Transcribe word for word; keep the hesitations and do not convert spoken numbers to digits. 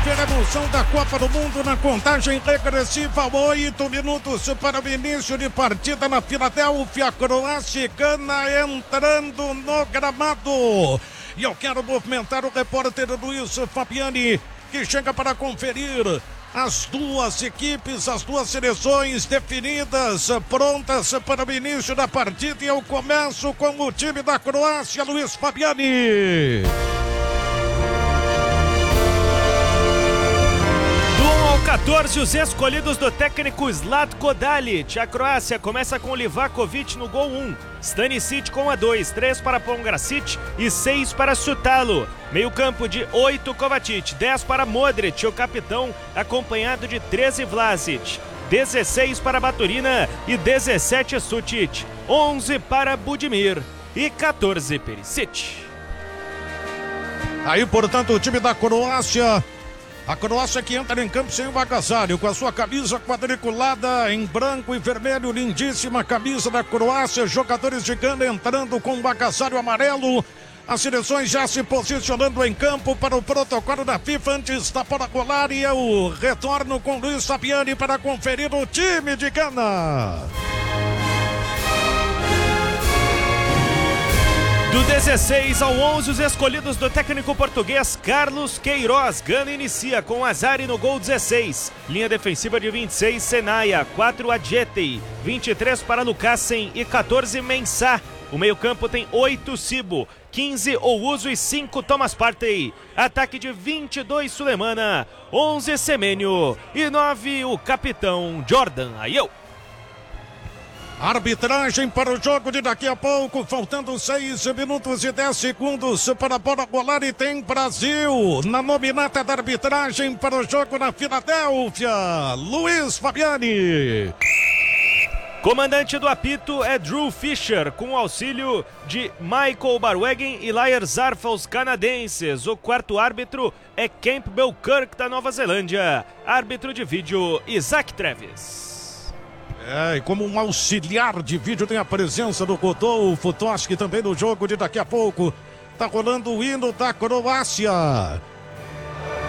viver a emoção da Copa do Mundo na contagem regressiva. Oito minutos para o início de partida na Filadélfia. Croácia e Gana entrando no gramado. E eu quero movimentar o repórter Luiz Fabiani, que chega para conferir as duas equipes, as duas seleções definidas, prontas para o início da partida. E eu começo com o time da Croácia, Luiz Fabiani. quatorze, os escolhidos do técnico Zlatko Dalic. A Croácia começa com Livakovic no gol um, Stanisic com a dois, três para Pongracic e seis para Sutalo. Meio campo de oito Kovacic, dez para Modric, o capitão, acompanhado de treze Vlasic, dezesseis para Baturina e dezessete Sutic, onze para Budimir e quatorze Perisic. Aí, portanto, o time da Croácia. A Croácia que entra em campo sem o agasalho, com a sua camisa quadriculada em branco e vermelho, lindíssima camisa da Croácia. Jogadores de Gana entrando com o agasalho amarelo. As seleções já se posicionando em campo para o protocolo da FIFA antes da bola rolar. E eu retorno com Luiz Fabiani para conferir o time de Gana. Do dezesseis ao onze, os escolhidos do técnico português Carlos Queiroz. Gana inicia com Azari no gol dezesseis. Linha defensiva de vinte e seis, Senaia. quatro, Adjetei. vinte e três para Lukassen e quatorze, Mensah. O meio-campo tem oito, Sibo. quinze, Ouso e cinco, Thomas Partey. Ataque de vinte e dois, Sulemana. onze, Semenyo. E nove, o capitão Jordan Ayew. Arbitragem para o jogo de daqui a pouco, faltando seis minutos e dez segundos para a bola rolar e tem Brasil na nominata da arbitragem para o jogo na Filadélfia. Luiz Fabiani. Comandante do apito é Drew Fisher, com o auxílio de Michael Barwegen e Lair Zarfa, os canadenses. O quarto árbitro é Campbell Kirk, da Nova Zelândia. Árbitro de vídeo, Isaac Treves. É, e como um auxiliar de vídeo tem a presença do Rodolfo Toschi também no jogo de daqui a pouco. Tá rolando o hino da Croácia.